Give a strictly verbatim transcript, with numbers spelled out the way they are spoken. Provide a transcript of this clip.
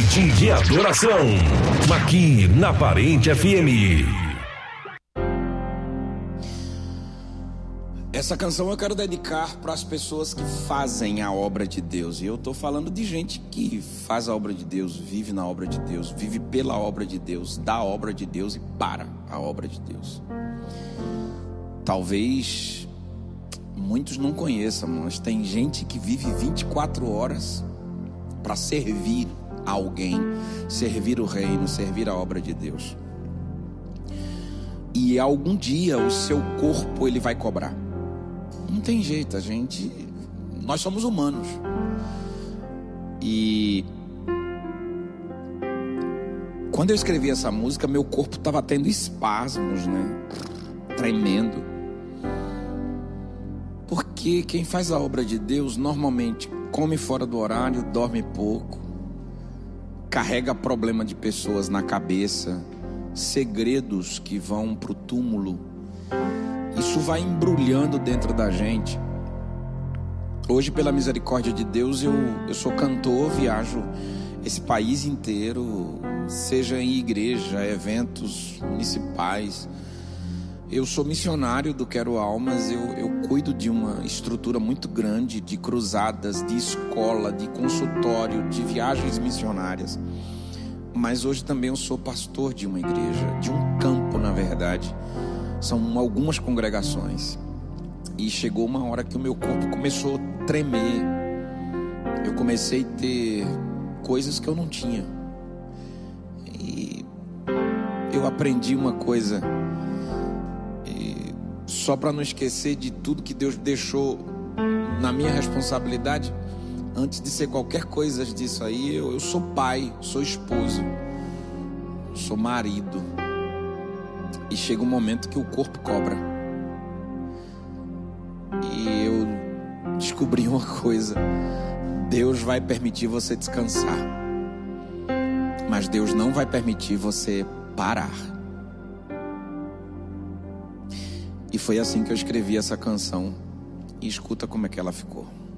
Noite de adoração, aqui na Parente F M. Essa canção eu quero dedicar para as pessoas que fazem a obra de Deus. E eu estou falando de gente que faz a obra de Deus, vive na obra de Deus, vive pela obra de Deus, da obra de Deus e para a obra de Deus. Talvez muitos não conheçam, mas tem gente que vive vinte e quatro horas para servir alguém, servir o reino, servir a obra de Deus. E algum dia o seu corpo ele vai cobrar. Não tem jeito, a gente, nós somos humanos. E quando eu escrevi essa música, meu corpo estava tendo espasmos, né? Tremendo. Porque quem faz a obra de Deus normalmente come fora do horário, dorme pouco, carrega problema de pessoas na cabeça, segredos que vão para o túmulo. Isso vai embrulhando dentro da gente. Hoje, pela misericórdia de Deus, eu, eu sou cantor, viajo esse país inteiro, seja em igreja, eventos municipais. Eu sou missionário do Quero Almas, eu, eu cuido de uma estrutura muito grande de cruzadas, de escola, de consultório, de viagens missionárias. Mas hoje também eu sou pastor de uma igreja, de um campo, na verdade. São algumas congregações. E chegou uma hora que o meu corpo começou a tremer. Eu comecei a ter coisas que eu não tinha. E eu aprendi uma coisa. E só para não esquecer de tudo que Deus deixou na minha responsabilidade, antes de ser qualquer coisa disso aí, eu, eu sou pai, sou esposo, sou marido. E chega um momento que o corpo cobra. E eu descobri uma coisa: Deus vai permitir você descansar, mas Deus não vai permitir você parar. E foi assim que eu escrevi essa canção. E escuta como é que ela ficou.